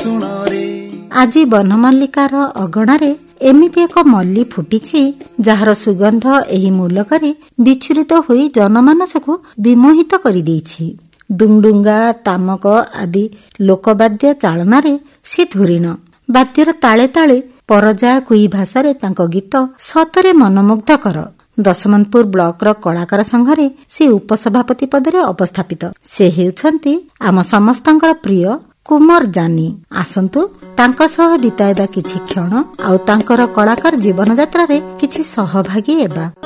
ଶୁଣରେ। ଆଜି ବନମଲ୍ଲିକାର ଅଗଣାରେ ଏମିତି ଏକ ମଲ୍ଲି ଫୁଟିଛି ଯାହାର ସୁଗନ୍ଧ ଏହି ମୁଲକରେ ବିଚ୍ଛୁରିତ ହୋଇ ଜନମାନସକୁ ବିମୋହିତ କରିଦେଇଛି। ଡୁଙ୍ଗଡୁଙ୍ଗା, ତାମକ ଆଦି ଲୋକବାଦ୍ୟ ଚାଳନାରେ ସେ ଧୁରିଣ। ବାଦ୍ୟର ତାଳେ ତାଳେ ପରଜା କୁଇ ଭାଷାରେ ତାଙ୍କ ଗୀତ ସତରେ ମନମୁଗ୍ଧକର। ଦଶମନ୍ତପୁର ବ୍ଲକର କଳାକାର ସଂଘରେ ସେ ଉପସଭାପତି ପଦରେ ଅବସ୍ଥାପିତ। ସେ ହେଉଛନ୍ତି ଆମ ସମସ୍ତଙ୍କର ପ୍ରିୟ କୁମର ଜାନି। ଆସନ୍ତୁ ତାଙ୍କ ସହ ବିତାଇବା କିଛି କ୍ଷଣ ଆଉ ତାଙ୍କର କଳାକାର ଜୀବନଯାତ୍ରାରେ କିଛି ସହଭାଗୀ ହେବା।